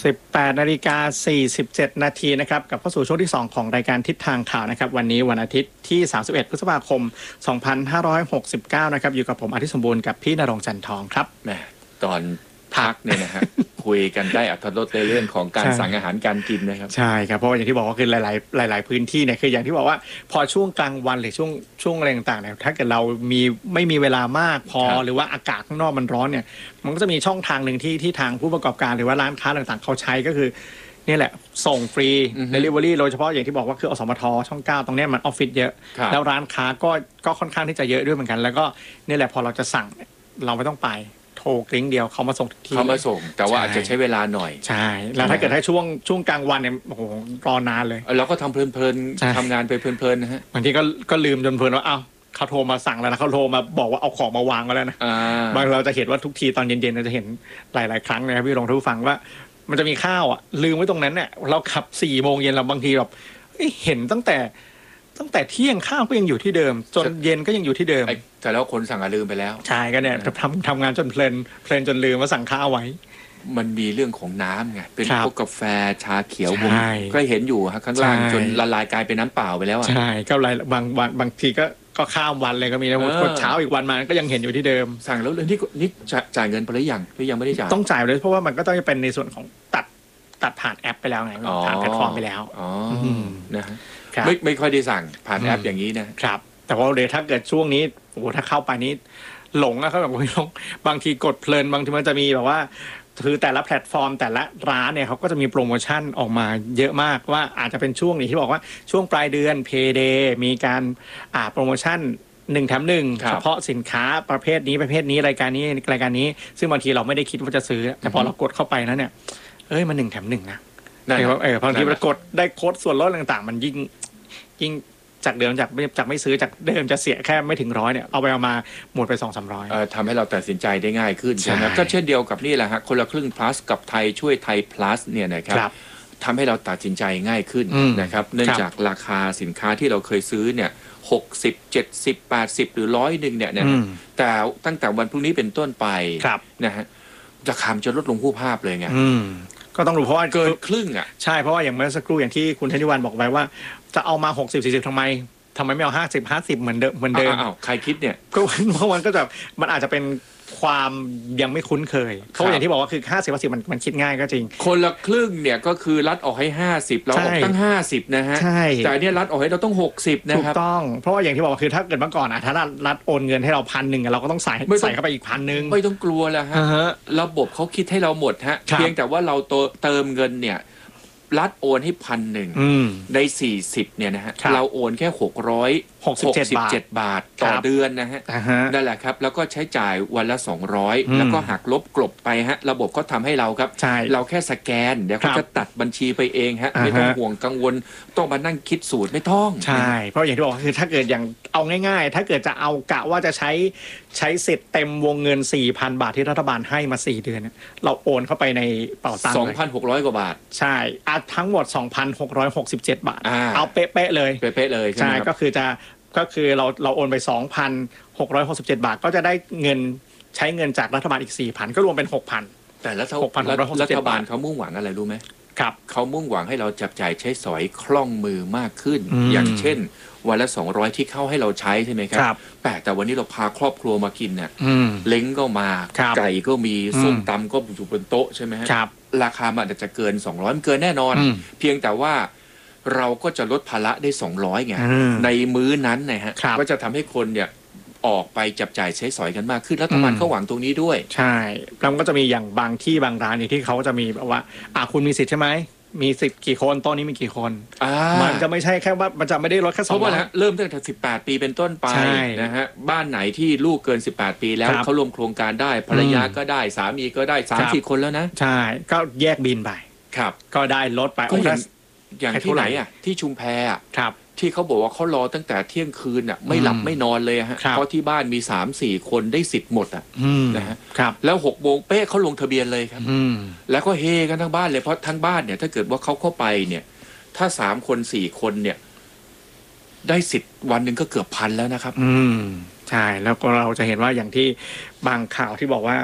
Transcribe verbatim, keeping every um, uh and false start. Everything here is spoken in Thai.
สิบแปดนาฬิกาสี่สิบเจ็ดนาทีนะครับกับเข้าสู่ช่วงที่สองของรายการทิศทางข่าวนะครับวันนี้วันอาทิตย์ที่สามสิบเอ็ดพฤษภาคมสองพันห้าร้อยหกสิบเก้านะครับอยู่กับผมอาทิตย์สมบูรณ์กับพี่ณรงค์จันทองครับแหมตอนพักเนี่ยนะฮะ คุยกันได้อรรถรสในเรื่องของการสั่งอาหารการกินนะครับใช่ครับเพราะอย่างที่บอกว่าคือหลายๆหลายๆพื้นที่เนี่ยคืออย่างที่บอกว่าพอช่วงกลางวันหรือช่วงช่วงอะไรต่างๆเนี่ยถ้าเกิดเรามีไม่มีเวลามากพอหรือว่าอากาศข้างนอกมันร้อนเนี่ยมันก็จะมีช่องทางหนึ่งที่ที่ทางผู้ประกอบการหรือว่าร้านค้าต่างๆเขาใช้ก็คือนี่แหละส่งฟรี delivery โดยเฉพาะอย่างที่บอกว่าคืออสมทช่องเก้าตรงนี้มันออฟฟิศเยอะแล้วร้านค้าก็ก็ค่อนข้างที่จะเยอะด้วยเหมือนกันแล้วก็นี่แหละพอเราจะสั่งเราไม่ต้องไปโทรกริ้งเดียวเขามาส่งที่เขามาส่งแต่ว่าอาจจะใช้เวลาหน่อยใช่แล้วถ้าเกิดให้ช่วงช่วงกลางวันเนี่ยโอ้โหรอนานเลยเราก็ทำเพลินๆทำงานไปเพลินๆนะฮะบางทีก็ก็ลืมจนเพลินว่าอ้าวเขาโทรมาสั่งแล้วนะเขาโทรมาบอกว่าเอาของมาวางแล้วนะบางเราจะเห็นว่าทุกทีตอนเย็นๆเราจะเห็นหลายๆครั้งนะครับพี่ลองทุกฟังว่ามันจะมีข้าวอ่ะลืมไว้ตรงนั้นเนี่ยเราขับสี่โมงเย็นเราบางทีแบบเห็นตั้งแต่ตั้งแต่เที่ยงข้าวก็ยังอยู่ที่เดิมจนเย็นก็ยังอยู่ที่เดิมแต่แล้วคนสั่งลืมไปแล้วใช่ก็เนี่ยทำทำงานจนเพลินเพลินจนลืมว่าสั่งข้าวไว้มันมีเรื่องของน้ำไงเป็นพวกกาแฟชาเขียวผมก็เห็นอยู่ฮะข้างล่างจนละลายกลายเป็นน้ำเปล่าไปแล้วอ่ะใช่ก็อะไรบางวันบางทีก็ก็ข้ามวันเลยก็มีนะคนเช้าอีกวันมาก็ยังเห็นอยู่ที่เดิมสั่งแล้วเลยนี่นี่จ่ายเงินไปหรือยังหรือยังไม่ได้จ่ายต้องจ่ายเลยเพราะว่ามันก็ต้องเป็นในส่วนของตัดตัดผ่านแอปไปแล้วไงผ่านแพลตฟอร์มไปแล้วอ๋อนะฮะไม่ไม่ค่อยได้สั่งผ่านแอปอย่างนี้นะครับแต่ว่าเดี๋ยวถ้าเกิดช่วงนี้โอ้โหถ้าเข้าไปนี้หลงอะเขาแบบหลงบางทีกดเพลินบางทีมันจะมีแบบว่าคือแต่ละแพลตฟอร์มแต่ละร้านเนี่ยเขาก็จะมีโปรโมชั่นออกมาเยอะมากว่าอาจจะเป็นช่วงนี้ที่บอกว่าช่วงปลายเดือนเพย์เดย์มีการอ่าโปรโมชั่นหนึ่งแถมหนึ่งเฉพาะสินค้าประเภทนี้ประเภทนี้รายการนี้รายการนี้ซึ่งบางทีเราไม่ได้คิดว่าจะซื้อแต่พอเรากดเข้าไปนั้นเนี่ยเอ้ยมันหนึ่งแถมหนึ่งนะเออบางทีเรากดได้โค้ดส่วนลดต่างๆมันยิ่งยิ่งจากเดิมจากจากไม่ซื้อจากเดิมจะเสียแค่ไม่ถึงร้อยเนี่ยเอาไปเอามาหมดไปสองสามร้อยทำให้เราตัดสินใจได้ง่ายขึ้นใช่ไหมก็เช่นเดียวกับนี่แหละฮะคนละครึ่ง plus กับไทยช่วยไทย plus เนี่ยนะครับทำให้เราตัดสินใจง่ายขึ้นนะครับเนื่องจากราคาสินค้าที่เราเคยซื้อเนี่ยหกสิบเจ็ดสิบแปดสิบหรือร้อยหนึ่งเนี่ยนะแต่ตั้งแต่วันพรุ่งนี้เป็นต้นไปนะฮะราคาจะลดลงผู้ภาพเลยไงก็ต้องรู้เพราะว่าเกินครึ่งอ่ะใช่เพราะว่าอย่างเมื่อสักครู่อย่างที่คุณธนิวันบอกไว้ว่าจะเอามาหกสิบ สี่สิบทำไมทำไมไม่เอาห้าสิบ ห้าสิบเหมือนเดิมเหมือนเดิมอ้าวใครคิดเนี่ยก็เพราะมันก็จะมันอาจจะเป็นความยังไม่คุ้นเคยเพราะอย่างที่บอกว่าคือห้าสิบ ห้าสิบมันมันคิดง่ายก็จริงคนละครึ่งเนี่ยก็คือรัฐออกให้ห้าสิบเราออกตั้งห้าสิบนะฮะใช่แต่เนี่ยรัฐออกให้เราต้องหกสิบนะครับถูกต้องเพราะว่าอย่างที่บอกคือถ้าเกิดเมื่อก่อนอ่ะถ้ารัฐโอนเงินให้เราพันหนึ่งเราก็ต้องใส่ใส่เข้าไปอีกพันหนึ่งไม่ต้องกลัวแล้วฮะระบบเขาคิดให้เราหมดฮะเพียงแต่ว่าเราเติมเงินเนี่ยรัฐโอนให้พันหนึ่งในสี่สิบเนี่ยนะฮะเราโอนแค่หกร้อยหกสิบเจ็ดบาทต่อเดือนนะฮะนั่นแหละครับแล้วก็ใช้จ่ายวันละสองร้อยแล้วก็หักลบกลบไปฮะระบบก็ทำให้เราครับเราแค่สแกนเดี๋ยวเขาจะตัดบัญชีไปเองฮะไม่ต้องห่วงกังวลต้องมานั่งคิดสูตรไม่ต้องใช่เพราะอย่างที่บอกคือถ้าเกิดอย่างเอาง่ายๆถ้าเกิดจะเอากะว่าจะใช้ใช้สิทธิ์เต็มวงเงิน สี่พัน บาทที่รัฐบาลให้มาสี่เดือนเราโอนเข้าไปในเป๋าตังค์สองพันหกร้อย กว่าบาทใช่ทั้งหมด สองพันหกร้อยหกสิบเจ็ด บาทเอาเป๊ะๆเลยเป๊ะๆเลยใช่ก็คือจะก็คือเราเราโอนไป สองพันหกร้อยหกสิบเจ็ด บาทก็จะได้เงินใช้เงินจากรัฐบาลอีก สี่พัน ก็รวมเป็น หกพันแต่รัฐบาลเขามุ่งหวังอะไรรู้ไหมครับเขามุ่งหวังให้เราจับจ่ายใช้สอยคล่องมือมากขึ้นอย่างเช่นวันละสองร้อยที่เข้าให้เราใช้ใช่ไหมครับแต่แต่วันนี้เราพาครอบครัวมากินเนี่ยเล้งก็มาไก่ก็มีส้มตำก็อยู่บนโต๊ะใช่ไหมครับราคามันอาจจะเกินสองร้อยมันเกินแน่นอนเพียงแต่ว่าเราก็จะลดภาระได้สองร้อยไงในมื้อนั้นนะฮะก็จะทำให้คนเนี่ยออกไปจับจ่ายใช้สอยกันมากขึ้นรัฐบาลเขาหวังตรงนี้ด้วยใช่แล้วก็จะมีอย่างบางที่บางร้านอย่างที่เขาจะมีแบบว่าอ่ะคุณมีสิทธิ์ใช่ไหมมีสิทธิ์กี่คนโต๊ะนี้มีกี่คนมันจะไม่ใช่แค่ว่ามันจะไม่ได้ลดแค่สองเพราะว่าเริ่มตั้งแต่สิบแปดปีเป็นต้นไปนะฮะบ้านไหนที่ลูกเกินสิบแปดปีแล้วเขารวมโครงการได้ภรรยาก็ได้สามีก็ได้ สามสี่ คนแล้วนะใช่ก็แยกบินไปครับก็ได้ลดไปก็อย่างอย่างที่ไหนอ่ะที่ชุมแพอ่ะที่เขาบอกว่าเขารอตั้งแต่เที่ยงคืนอ่ะไม่หลับไม่นอนเลยฮะเพราะที่บ้านมี สามสี่ คนได้สิทธิ์หมดอ่ะนะฮะแล้วหกโมงเป๊ะเขาลงทะเบียนเลยครับแล้วก็เฮกันทั้งบ้านเลยเพราะทั้งบ้านเนี่ยถ้าเกิดว่าเขาเข้าไปเนี่ยถ้าสามคนสี่คนเนี่ยได้สิทธิ์วันหนึ่งก็เกือบพันแล้วนะครับอืมใช่แล้วก็เราจะเห็นว่าอย่างที่บางข่าวที่บอกว่า